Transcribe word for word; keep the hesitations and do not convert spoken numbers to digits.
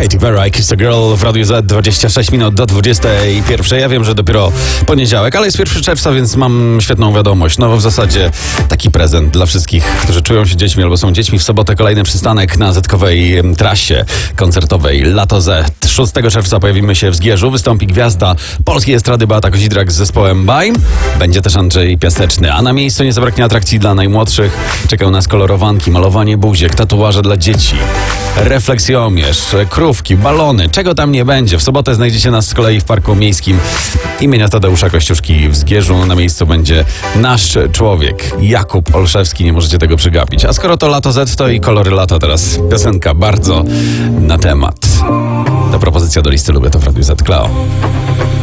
Katy Perry, Kiss the Girl w Radiu Z, dwadzieścia sześć minut do dwudziestej pierwszej. Ja wiem, że dopiero poniedziałek, ale jest pierwszy czerwca, więc mam świetną wiadomość. No w zasadzie taki prezent dla wszystkich, którzy czują się dziećmi albo są dziećmi. W sobotę kolejny przystanek na zetkowej trasie koncertowej Lato Z. szóstego czerwca pojawimy się w Zgierzu. Wystąpi gwiazda polskiej estrady Beata Kozidrak z zespołem Bajm. Będzie też Andrzej Piaseczny. A na miejscu nie zabraknie atrakcji dla najmłodszych. Czekają nas kolorowanki, malowanie buziek, tatuaże dla dzieci, refleksjomierz, krówki, balony, czego tam nie będzie. W sobotę znajdziecie nas z kolei w Parku Miejskim imienia Tadeusza Kościuszki w Zgierzu. Na miejscu będzie nasz człowiek, Jakub Olszewski, nie możecie tego przegapić. A skoro to Lato Z, to i kolory lata. Teraz piosenka bardzo na temat. Ta propozycja do listy Lubię to w Radiu Z. Kleo.